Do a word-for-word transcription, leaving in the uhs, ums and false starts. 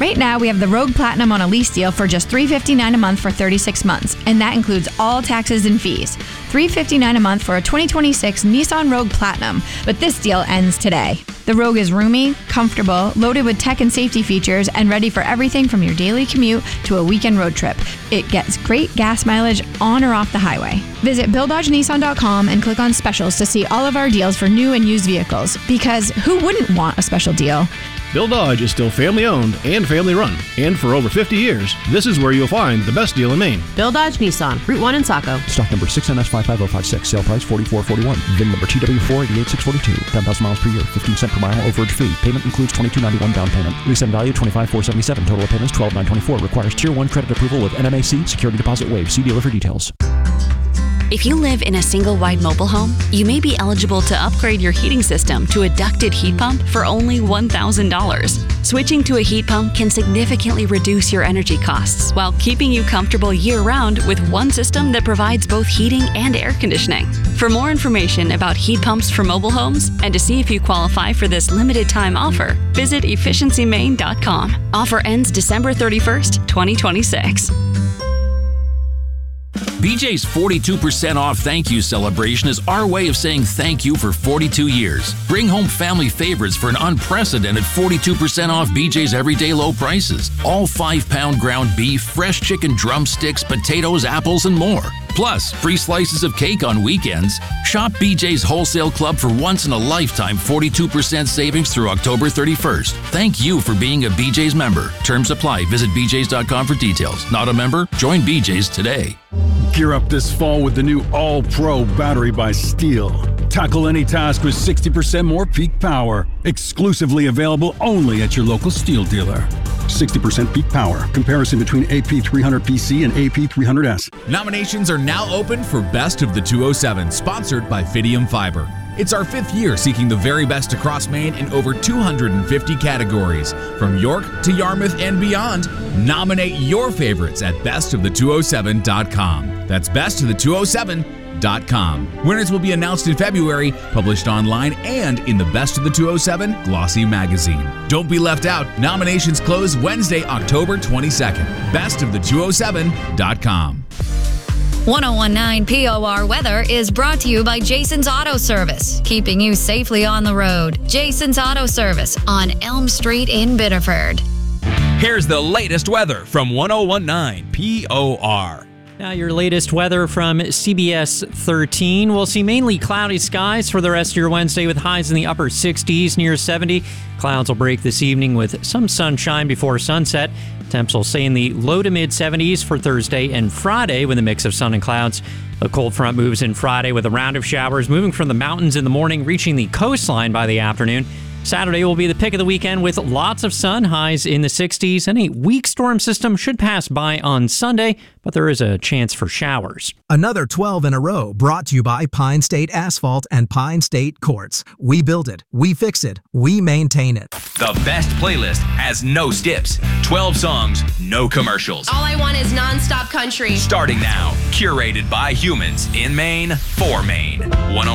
Right now, we have the Rogue Platinum on a lease deal for just three hundred fifty-nine dollars a month for thirty-six months, and that includes all taxes and fees. three hundred fifty-nine dollars a month for a twenty twenty-six Nissan Rogue Platinum, but this deal ends today. The Rogue is roomy, comfortable, loaded with tech and safety features, and ready for everything from your daily commute to a weekend road trip. It gets great gas mileage on or off the highway. Visit Bill Dodge Nissan dot com and click on specials to see all of our deals for new and used vehicles, because who wouldn't want a special deal? Bill Dodge is still family-owned and family-run, and for over fifty years, this is where you'll find the best deal in Maine. Bill Dodge Nissan, Route one in Saco. Stock number six N S five five zero five six. Sale price forty-four forty-one. V I N number T W four eight eight six four two. ten thousand miles per year. fifteen cent per mile overage fee. Payment includes twenty-two ninety-one down payment. Lease end value twenty-five four seventy-seven. Total of payments twelve nine twenty-four. Requires Tier one credit approval with N M A C. Security deposit waived. See dealer for details. If you live in a single-wide mobile home, you may be eligible to upgrade your heating system to a ducted heat pump for only one thousand dollars. Switching to a heat pump can significantly reduce your energy costs while keeping you comfortable year-round with one system that provides both heating and air conditioning. For more information about heat pumps for mobile homes and to see if you qualify for this limited-time offer, visit efficiency maine dot com. Offer ends December thirty-first, twenty twenty-six. B J's forty-two percent off thank you celebration is our way of saying thank you for forty-two years. Bring home family favorites for an unprecedented forty-two percent off B J's everyday low prices. All five-pound ground beef, fresh chicken drumsticks, potatoes, apples, and more. Plus, free slices of cake on weekends. Shop B J's Wholesale Club for once-in-a-lifetime forty-two percent savings through October thirty-first. Thank you for being a B J's member. Terms apply. Visit B J's dot com for details. Not a member? Join B J's today. Gear up this fall with the new All-Pro battery by Steel. Tackle any task with sixty percent more peak power. Exclusively available only at your local Steel dealer. sixty percent peak power. Comparison between A P three hundred P C and A P three hundred S. Nominations are now open for Best of the two oh seven, sponsored by Fidium Fiber. It's our fifth year seeking the very best across Maine in over two hundred fifty categories. From York to Yarmouth and beyond, nominate your favorites at best of the two oh seven dot com. That's best of the two oh seven dot com. Winners will be announced in February, published online and in the Best of the two oh seven Glossy magazine. Don't be left out. Nominations close Wednesday, October twenty-second. best of the two oh seven dot com. ten nineteen P O R weather is brought to you by Jason's Auto Service, keeping you safely on the road. Jason's Auto Service on Elm Street in Biddeford. Here's the latest weather from ten nineteen P O R. Now your latest weather from C B S thirteen. We'll see mainly cloudy skies for the rest of your Wednesday with highs in the upper sixties, near seventy. Clouds will break this evening with some sunshine before sunset. Temps will stay in the low to mid seventies for Thursday and Friday with a mix of sun and clouds. A cold front moves in Friday with a round of showers moving from the mountains in the morning, reaching the coastline by the afternoon. Saturday will be the pick of the weekend with lots of sun, highs in the sixties, and a weak storm system should pass by on Sunday, but there is a chance for showers. Another twelve in a row brought to you by Pine State Asphalt and Pine State Quartz. We build it, we fix it, we maintain it. The best playlist has no skips. twelve songs, no commercials. All I want is nonstop country. Starting now, curated by humans in Maine for Maine.